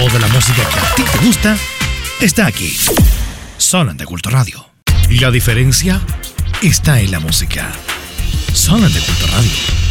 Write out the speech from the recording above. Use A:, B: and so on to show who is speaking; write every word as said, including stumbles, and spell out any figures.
A: Toda la música que a ti te gusta está aquí. Solo en De Culto Radio. Y la diferencia está en la música. Solo en De Culto Radio.